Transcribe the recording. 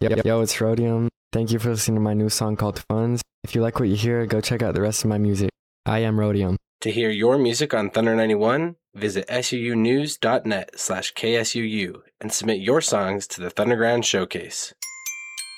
Yo, it's Rhodium. Thank you for listening to my new song called Funds. If you like what you hear, go check out the rest of my music. I am Rhodium. To hear your music on Thunder 91, visit suunews.net/KSUU and submit your songs to the Thunderground Showcase.